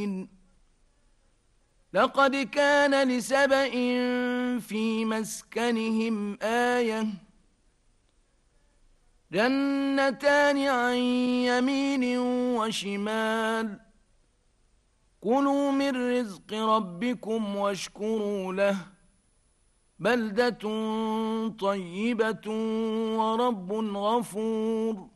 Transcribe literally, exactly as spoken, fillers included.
لقد كان لسبإ في مسكنهم آية جنتان عن يمين وشمال كلوا من رزق ربكم واشكروا له بلدة طيبة ورب غفور